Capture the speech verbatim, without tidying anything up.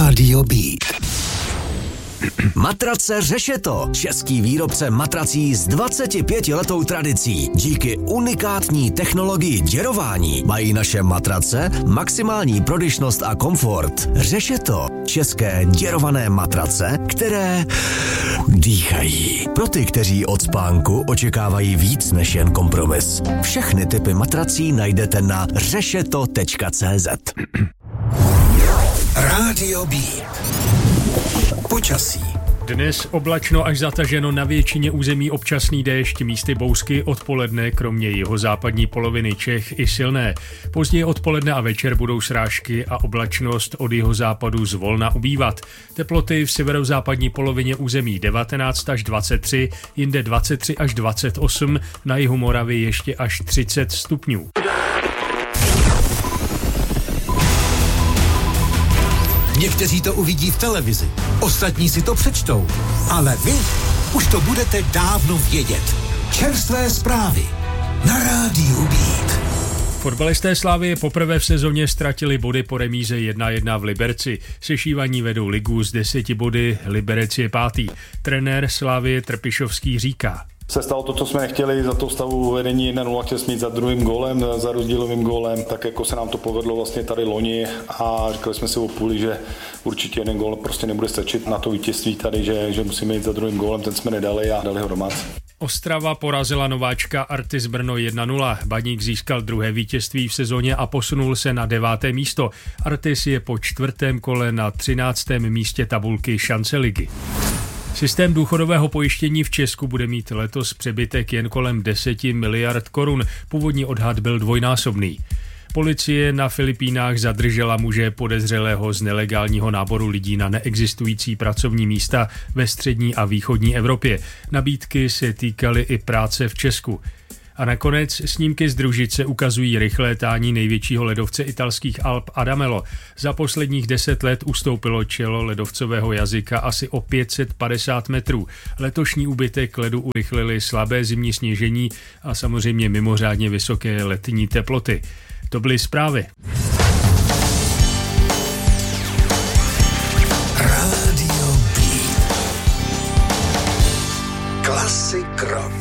Rádio Beat. Matrace Řešeto, český výrobce matrací s dvacetipětiletou tradicí. Díky unikátní technologii děrování mají naše matrace maximální prodyšnost a komfort. Řešeto, české děrované matrace, které dýchají. Pro ty, kteří od spánku očekávají víc než jen kompromis. Všechny typy matrací najdete na řešeto tečka cé zet. Rádio Beat. Počasí. Dnes oblačno až zataženo, na většině území občasný déšť, místy bouřky, odpoledne kromě jihozápadní poloviny Čech i silné. Později odpoledne a večer budou srážky a oblačnost od jihozápadu zvolna ubývat. Teploty v severozápadní polovině území devatenáct až dvacet tři, jinde dvacet tři až dvacet osm, na jihu Moravy ještě až třicet stupňů. Někteří to uvidí v televizi, ostatní si to přečtou, ale vy už to budete dávno vědět. Čerstvé zprávy na Rádiu Beat. Fotbalisté Slavie poprvé v sezóně ztratili body po remíze jedna jedna v Liberci. Sešívaní vedou ligu s deseti body, Liberec je pátý. Trenér Slavie Trpišovský říká: Se stalo to, co jsme nechtěli, za to stavu vedení jedna nula chtěli jsme jít za druhým gólem, za rozdílovým gólem, tak jako se nám to povedlo vlastně tady loni a říkali jsme si o půli, že určitě jeden gól prostě nebude stačit na to vítězství tady, že, že musíme jít za druhým gólem, ten jsme nedali a dali ho domácí. Ostrava porazila nováčka Artis Brno jedna nula. Baník získal druhé vítězství v sezóně a posunul se na deváté místo. Artis je po čtvrtém kole na třináctém místě tabulky šance ligy. Systém důchodového pojištění v Česku bude mít letos přebytek jen kolem deset miliard korun. Původní odhad byl dvojnásobný. Policie na Filipínách zadržela muže podezřelého z nelegálního náboru lidí na neexistující pracovní místa ve střední a východní Evropě. Nabídky se týkaly i práce v Česku. A nakonec snímky z družice ukazují rychlé tání největšího ledovce italských Alp Adamello. Za posledních deset let ustoupilo čelo ledovcového jazyka asi o pět set padesát metrů. Letošní úbytek ledu urychlili slabé zimní sněžení a samozřejmě mimořádně vysoké letní teploty. To byly zprávy. Rádio Beat. Klasik rock.